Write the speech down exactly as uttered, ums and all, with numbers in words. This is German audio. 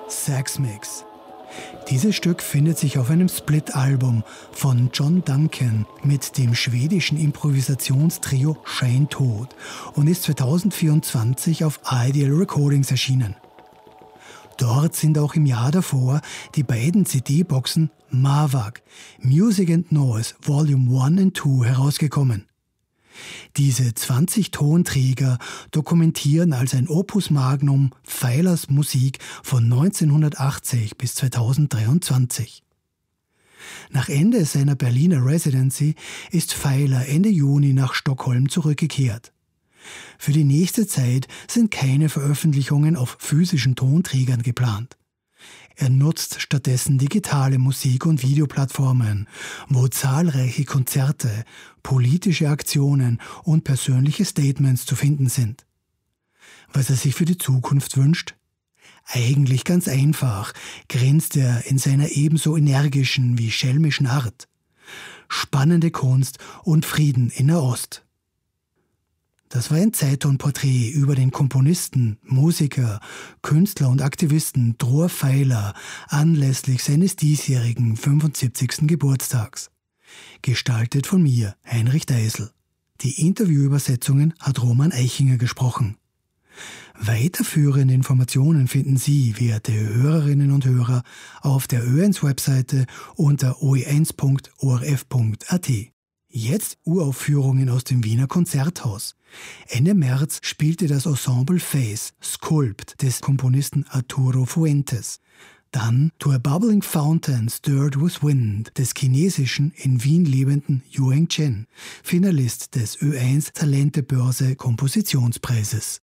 Sax Mix. Dieses Stück findet sich auf einem Split-Album von John Duncan mit dem schwedischen Improvisationstrio Scheintod und ist zweitausendvierundzwanzig auf Ideal Recordings erschienen. Dort sind auch im Jahr davor die beiden C D-Boxen Mavag, Music and Noise Volume eins und zwei herausgekommen. Diese zwanzig Tonträger dokumentieren als ein Opus Magnum Pfeilers Musik von neunzehnhundertachtzig bis zweitausenddreiundzwanzig. Nach Ende seiner Berliner Residency ist Pfeiler Ende Juni nach Stockholm zurückgekehrt. Für die nächste Zeit sind keine Veröffentlichungen auf physischen Tonträgern geplant. Er nutzt stattdessen digitale Musik- und Videoplattformen, wo zahlreiche Konzerte, politische Aktionen und persönliche Statements zu finden sind. Was er sich für die Zukunft wünscht? Eigentlich ganz einfach, grinst er in seiner ebenso energischen wie schelmischen Art. Spannende Kunst und Frieden in Nahost. Das war ein Zeittonporträt über den Komponisten, Musiker, Künstler und Aktivisten Dror Pfeiler anlässlich seines diesjährigen fünfundsiebzigsten Geburtstags. Gestaltet von mir, Heinrich Deisel. Die Interviewübersetzungen hat Roman Eichinger gesprochen. Weiterführende Informationen finden Sie, werte Hörerinnen und Hörer, auf der Ö eins Webseite unter o e eins punkt o r f punkt a t. Jetzt Uraufführungen aus dem Wiener Konzerthaus. Ende März spielte das Ensemble Face Sculpt des Komponisten Arturo Fuentes. Dann To a Bubbling Fountain Stirred with Wind des chinesischen, in Wien lebenden Yueng Chen, Finalist des Ö eins Talentebörse Kompositionspreises.